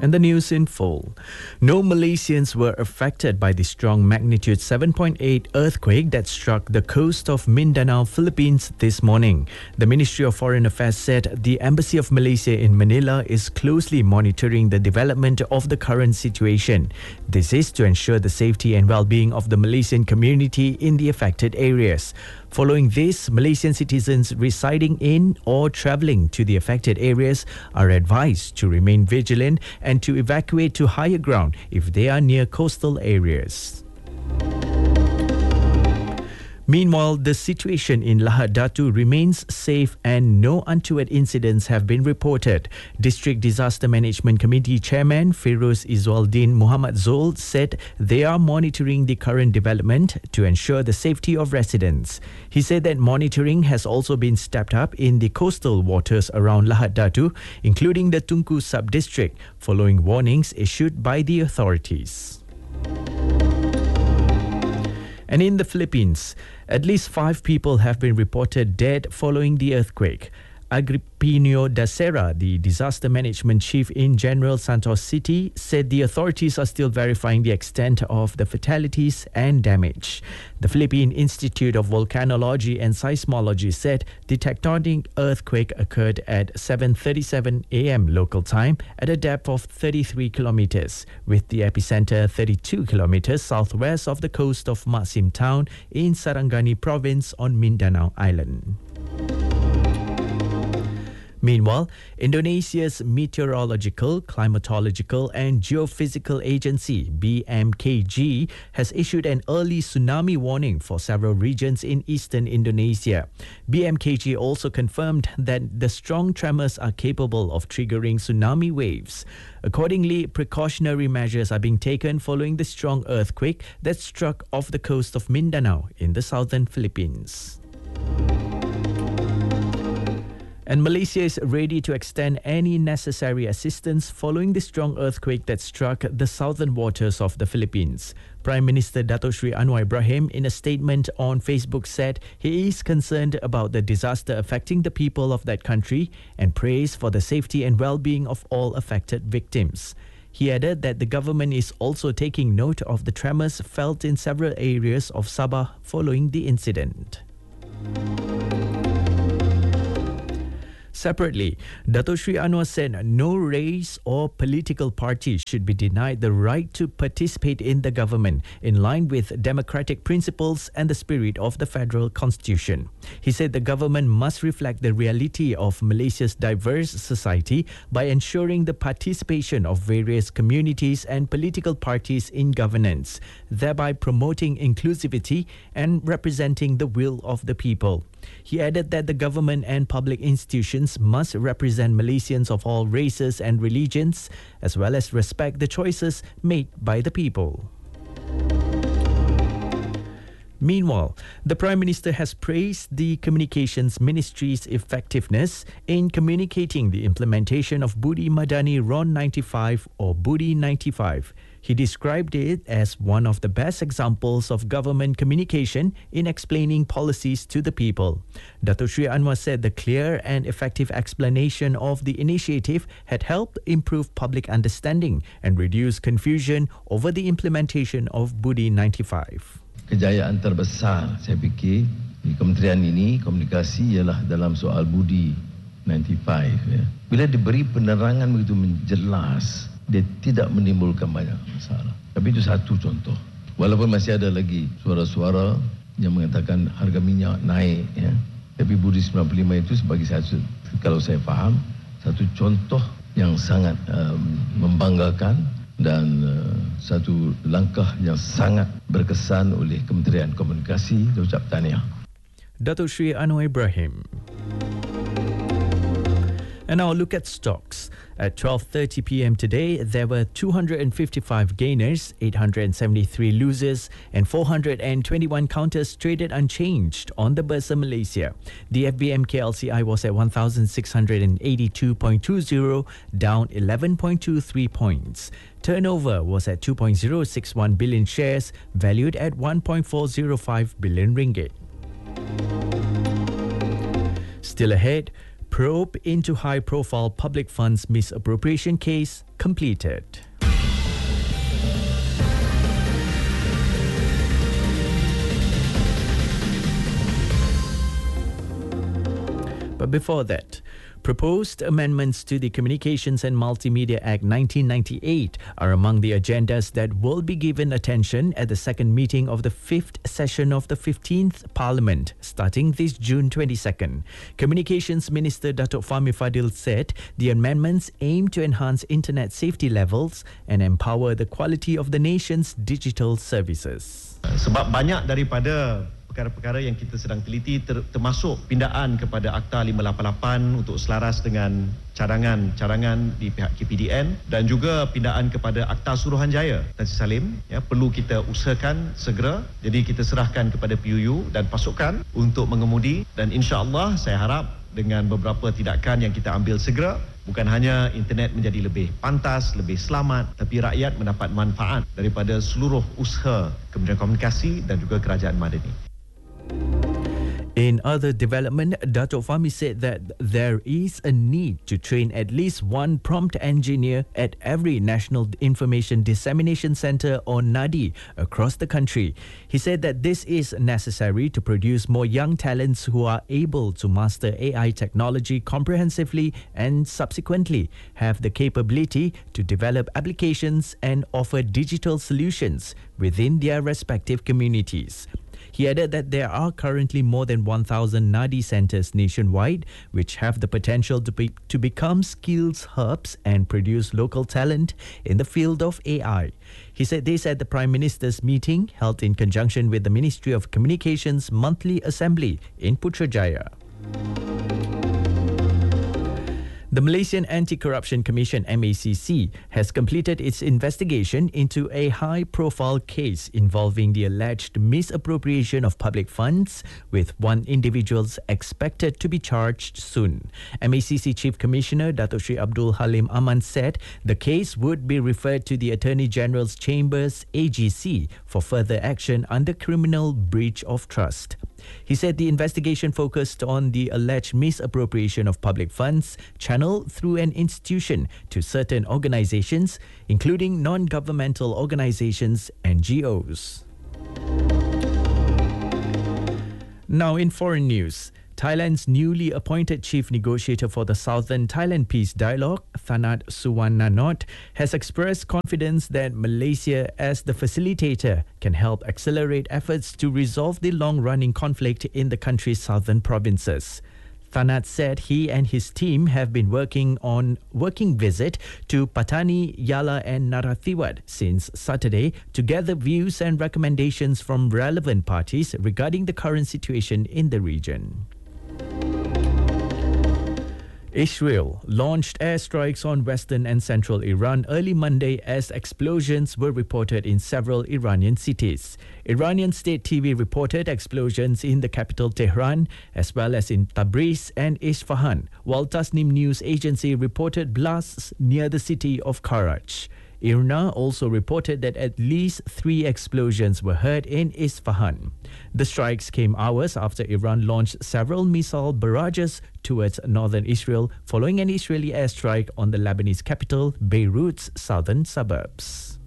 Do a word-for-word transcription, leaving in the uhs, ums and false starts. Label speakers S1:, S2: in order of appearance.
S1: And the news in full. No Malaysians were affected by the strong magnitude seven point eight earthquake that struck the coast of Mindanao, Philippines this morning. The Ministry of Foreign Affairs said the Embassy of Malaysia in Manila is closely monitoring the development of the current situation. This is to ensure the safety and well-being of the Malaysian community in the affected areas. Following this, Malaysian citizens residing in or travelling to the affected areas are advised to remain vigilant and to evacuate to higher ground if they are near coastal areas. Meanwhile, the situation in Lahad Datu remains safe and no untoward incidents have been reported. District Disaster Management Committee Chairman Feroz Izzualdin Muhammad Zul said they are monitoring the current development to ensure the safety of residents. He said that monitoring has also been stepped up in the coastal waters around Lahad Datu, including the Tunku sub-district, following warnings issued by the authorities. And in the Philippines, at least five people have been reported dead following the earthquake. Agripino Dacera, the disaster management chief in General Santos City, said the authorities are still verifying the extent of the fatalities and damage. The Philippine Institute of Volcanology and Seismology said the tectonic earthquake occurred at seven thirty-seven a m local time at a depth of thirty-three kilometers, with the epicenter thirty-two kilometers southwest of the coast of Maxim town in Sarangani province on Mindanao Island. Meanwhile, Indonesia's Meteorological, Climatological and Geophysical Agency, B M K G, has issued an early tsunami warning for several regions in eastern Indonesia. B M K G also confirmed that the strong tremors are capable of triggering tsunami waves. Accordingly, precautionary measures are being taken following the strong earthquake that struck off the coast of Mindanao in the southern Philippines. And Malaysia is ready to extend any necessary assistance following the strong earthquake that struck the southern waters of the Philippines. Prime Minister Dato Sri Anwar Ibrahim, in a statement on Facebook, said he is concerned about the disaster affecting the people of that country and prays for the safety and well-being of all affected victims. He added that the government is also taking note of the tremors felt in several areas of Sabah following the incident. Separately, Dato Sri Anwar said no race or political party should be denied the right to participate in the government in line with democratic principles and the spirit of the Federal Constitution. He said the government must reflect the reality of Malaysia's diverse society by ensuring the participation of various communities and political parties in governance, thereby promoting inclusivity and representing the will of the people. He added that the government and public institutions must represent Malaysians of all races and religions, as well as respect the choices made by the people. Meanwhile, the Prime Minister has praised the Communications Ministry's effectiveness in communicating the implementation of Budi Madani R O N ninety-five or Budi ninety-five. He described it as one of the best examples of government communication in explaining policies to the people. Dato Sri Anwar said the clear and effective explanation of the initiative had helped improve public understanding and reduce confusion over the implementation of Budi ninety-five.
S2: Kejayaan terbesar saya fikir di kementerian ini komunikasi ialah dalam soal Budi ninety-five ya. Bila diberi penerangan begitu menjelas, dia tidak menimbulkan banyak masalah. Tapi itu satu contoh. Walaupun masih ada lagi suara-suara yang mengatakan harga minyak naik ya. Tapi Budi sembilan puluh lima itu sebagai satu, kalau saya faham, satu contoh yang sangat um, membanggakan dan uh, satu langkah yang sangat berkesan oleh Kementerian Komunikasi. Saya ucap tahniah.
S1: Dato Sri Anwar Ibrahim. And now look at stocks. At twelve thirty p m today, there were two hundred fifty-five gainers, eight hundred seventy-three losers, and four hundred twenty-one counters traded unchanged on the Bursa Malaysia. The F B M K L C I was at one thousand six hundred eighty-two point two zero, down eleven point two three points. Turnover was at two point zero six one billion shares, valued at one point four zero five billion ringgit. Still ahead, Probe into high-profile public funds misappropriation case completed. But before that, proposed amendments to the Communications and Multimedia Act nineteen ninety-eight are among the agendas that will be given attention at the second meeting of the fifth session of the fifteenth Parliament, starting this June twenty-second. Communications Minister Datuk Fahmi Fadil said the amendments aim to enhance internet safety levels and empower the quality of the nation's digital services.
S3: Sebab banyak daripada perkara-perkara yang kita sedang teliti ter, termasuk pindaan kepada Akta lima lapan lapan untuk selaras dengan cadangan-cadangan di pihak K P D N dan juga pindaan kepada Akta Suruhanjaya Tan Sri Salim, ya, perlu kita usahakan segera. Jadi kita serahkan kepada P U U dan pasukan untuk mengemudi, dan insya-Allah saya harap dengan beberapa tindakan yang kita ambil segera, bukan hanya internet menjadi lebih pantas, lebih selamat, tapi rakyat mendapat manfaat daripada seluruh usaha Kementerian Komunikasi dan juga Kerajaan Madani.
S1: In other development, Datuk Fahmi said that there is a need to train at least one prompt engineer at every National Information Dissemination Centre or NADI across the country. He said that this is necessary to produce more young talents who are able to master A I technology comprehensively and subsequently have the capability to develop applications and offer digital solutions within their respective communities. He added that there are currently more than one thousand NADI centres nationwide which have the potential to, be, to become skills hubs and produce local talent in the field of A I. He said this at the Prime Minister's meeting held in conjunction with the Ministry of Communications Monthly Assembly in Putrajaya. The Malaysian Anti-Corruption Commission M A C C has completed its investigation into a high-profile case involving the alleged misappropriation of public funds, with one individual expected to be charged soon. M A C C Chief Commissioner Datuk Sri Abdul Halim Aman said the case would be referred to the Attorney General's Chambers A G C for further action under criminal breach of trust. He said the investigation focused on the alleged misappropriation of public funds channeled through an institution to certain organizations, including non-governmental organizations, N G Os. Now in foreign news, Thailand's newly appointed chief negotiator for the Southern Thailand Peace Dialogue, Thanat Suwarnanot, has expressed confidence that Malaysia, as the facilitator, can help accelerate efforts to resolve the long-running conflict in the country's southern provinces. Thanat said he and his team have been working on working visit to Patani, Yala and Narathiwat since Saturday to gather views and recommendations from relevant parties regarding the current situation in the region. Israel launched airstrikes on western and central Iran early Monday as explosions were reported in several Iranian cities. Iranian state T V reported explosions in the capital Tehran as well as in Tabriz and Isfahan, while Tasnim News Agency reported blasts near the city of Karaj. I R N A also reported that at least three explosions were heard in Isfahan. The strikes came hours after Iran launched several missile barrages towards northern Israel following an Israeli airstrike on the Lebanese capital, Beirut's southern suburbs.